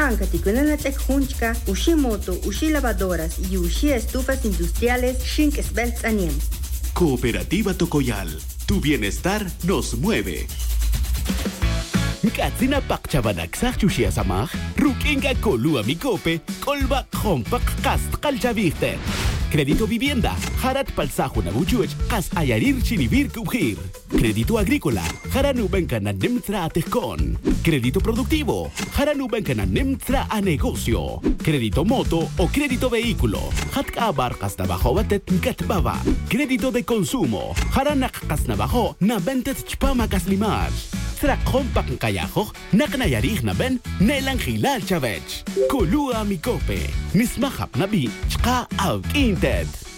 banca tikunanatek junchka, ushi moto, ushi lavadoras y ushi estufas industriales Shink Svelts Aniem. Cooperativa Tocoyal. Tu bienestar nos mueve. Katsina pakchabanak sa chushia samach, rukinga kolua mikope, kolba kompak kast kalchaviste. Crédito vivienda, harat palsajo na buchuech, kas ayarir chinibir kubhir. Crédito agrícola, haranubenka na nimtra atejkon. Crédito productivo, haranubenka na nimtra a negocio. Crédito moto o crédito vehículo, hatka abarkas na bajo batet katbaba. Crédito de consumo, haranak kas na bajo na bentet chpamakas limaj. Tra kompak kayajo, naknayarih na ben, nelang hilal chavech. Kulua mikope, nismahap na bi, chka av inted.